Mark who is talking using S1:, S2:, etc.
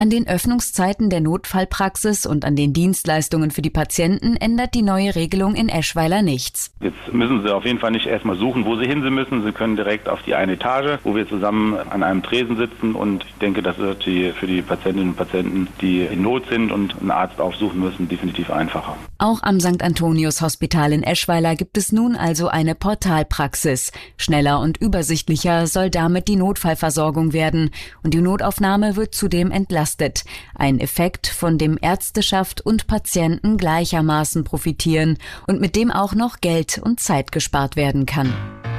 S1: An den Öffnungszeiten der Notfallpraxis und an den Dienstleistungen für die Patienten ändert die neue Regelung in Eschweiler nichts.
S2: Jetzt müssen Sie auf jeden Fall nicht erstmal suchen, wo Sie hin müssen. Sie können direkt auf die eine Etage, wo wir zusammen an einem Tresen sitzen, und ich denke, das wird für die Patientinnen und Patienten, die in Not sind und einen Arzt aufsuchen müssen, definitiv einfacher.
S1: Auch am St. Antonius Hospital in Eschweiler gibt es nun also eine Portalpraxis. Schneller und übersichtlicher soll damit die Notfallversorgung werden und die Notaufnahme wird zudem entlastet. Ein Effekt, von dem Ärzteschaft und Patienten gleichermaßen profitieren und mit dem auch noch Geld und Zeit gespart werden kann.